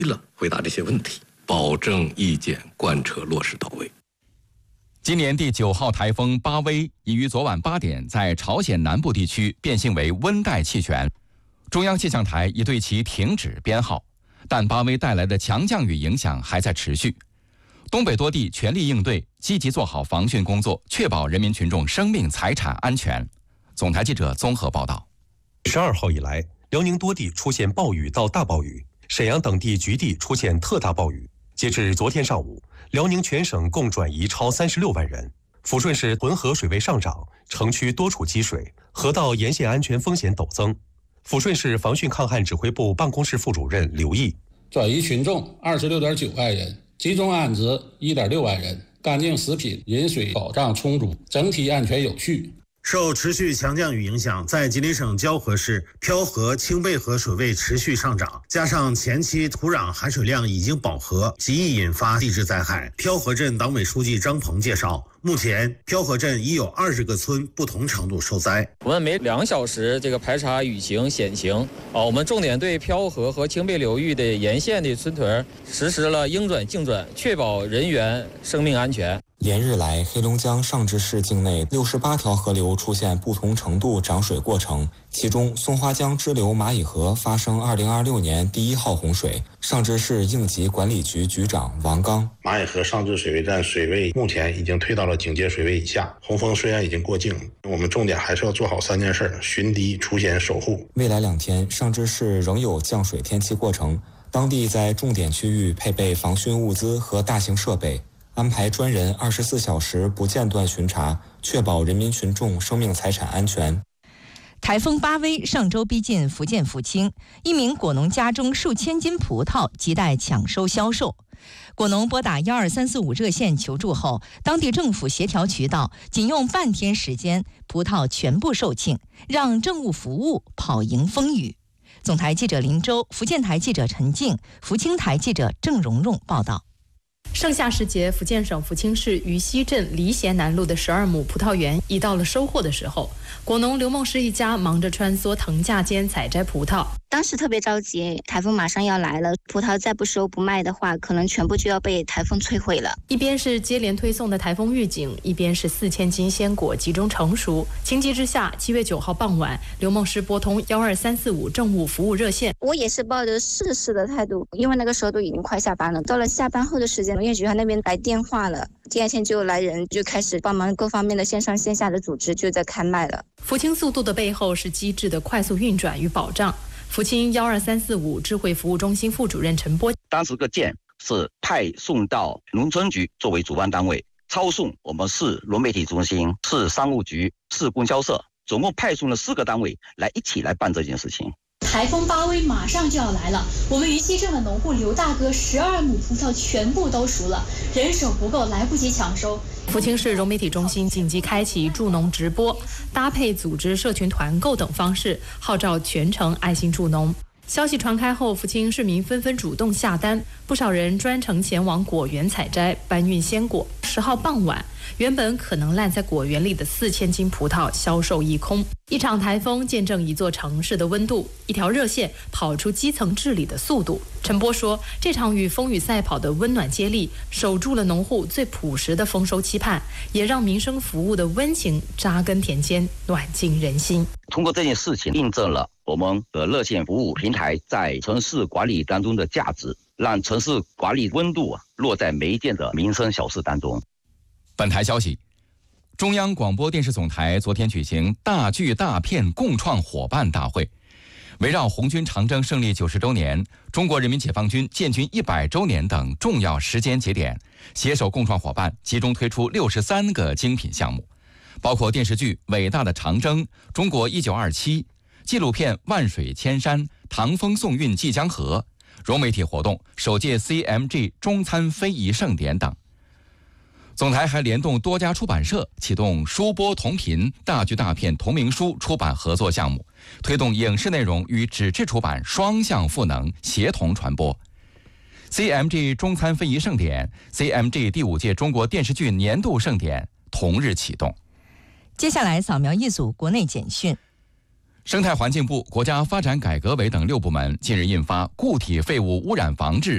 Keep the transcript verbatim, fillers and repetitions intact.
了回答这些问题，保证意见贯彻落实到位。 今年第九号台风巴威已于昨晚八点在朝鲜南部地区变性为温带气旋，中央气象台已对其停止编号，但巴威带来的强降雨影响还在持续。东北多地全力应对，积极做好防汛工作，确保人民群众生命财产安全。总台记者综合报道。 十二号以来，辽宁多地出现暴雨到大暴雨，沈阳等地局地出现特大暴雨。截至昨天上午，辽宁全省共转移超三十六万人。抚顺市浑河水位上涨，城区多处积水，河道沿线安全风险陡增。抚顺市防汛抗旱指挥部办公室副主任刘毅： 转移群众二十六点九万人，集中安置一点六万人，干净食品、饮水保障充足，整体安全有序。 受持续强降雨影响，在吉林省蛟河市漂河、清背河水位持续上涨，加上前期土壤含水量已经饱和，极易引发地质灾害。漂河镇党委书记张鹏介绍，目前漂河镇已有二十个村不同程度受灾。 我们每两小时这个排查雨情险情啊，我们重点对漂河和清背流域的沿线的村屯实施了应转径转，确保人员生命安全。 连日来，黑龙江上治市境内六十八条河流出现不同程度涨水过程，其中松花江支流蚂蚁河发生二零二六年第一号洪水。上治市应急管理局局长王刚： 蚂蚁河上治水位站水位目前已经退到了警戒水位以下，洪峰虽然已经过境，我们重点还是要做好三件事：巡堤、出险、守护。 未来两天，上治市仍有降水天气过程，当地在重点区域配备防汛物资和大型设备，安排专人二十四小时不间断巡查，确保人民群众生命财产安全。 台风巴威上周逼近福建福清，一名果农家中数千斤葡萄亟待抢收销售。果农拨打幺二三四五热线求助后，当地政府协调渠道，仅用半天时间，葡萄全部售罄，让政务服务跑赢风雨。总台记者林周，福建台记者陈静，福清台记者郑蓉蓉报道。 盛夏时节，福建省福清市渝西镇离贤南路的十二亩葡萄园已到了收获的时候。果农刘梦诗一家忙着穿梭藤架间采摘葡萄。 当时特别着急，台风马上要来了，葡萄再不收不卖的话，可能全部就要被台风摧毁了。 一边是接连推送的台风预警，一边是四千斤鲜果集中成熟。情急之下，七月九号傍晚，刘梦诗拨通幺二三四五政务服务热线。 我也是抱着试试的态度，因为那个时候都已经快下班了。到了下班后的时间，农业局那边来电话了，第二天就来人，就开始帮忙各方面的线上线下的组织就在开卖了。 福清速度的背后是机制的快速运转与保障。福清幺二三四五智慧服务中心副主任陈波： 当时个件是派送到农村局作为主办单位，抄送我们市融媒体中心、市商务局、市供销社，总共派送了四个单位来一起来办这件事情。 台风巴威马上就要来了，我们渝西镇的农户刘大哥十二亩葡萄全部都熟了，人手不够，来不及抢收。 福清市融媒体中心紧急开启助农直播，搭配组织社群团购等方式，号召全城爱心助农。消息传开后，福清市民纷纷主动下单，不少人专程前往果园采摘、搬运鲜果。十号傍晚，原本可能烂在果园里的四千斤葡萄销售一空。一场台风见证一座城市的温度，一条热线跑出基层治理的速度。陈波说，这场与风雨赛跑的温暖接力，守住了农户最朴实的丰收期盼，也让民生服务的温情扎根田间，暖进人心。 通过这件事情，印证了我们的热线服务平台在城市管理当中的价值，让城市管理温度啊落在每一件的民生小事当中。 本台消息，中央广播电视总台昨天举行大剧大片共创伙伴大会，围绕红军长征胜利九十周年、中国人民解放军建军一百周年等重要时间节点，携手共创伙伴集中推出六十三个精品项目，包括电视剧《伟大的长征》、《中国一九二七》、纪录片《万水千山》、《唐风宋韵济江河》、融媒体活动首届 C M G 中餐非遗盛典等。总台还联动多家出版社，启动书播同频大剧大片同名书出版合作项目，推动影视内容与纸质出版双向赋能，协同传播。C M G 中餐非遗盛典、C M G 第五届中国电视剧年度盛典同日启动。 接下来扫描一组国内简讯。 生态环境部、国家发展改革委等六部门近日印发《固体废物污染防治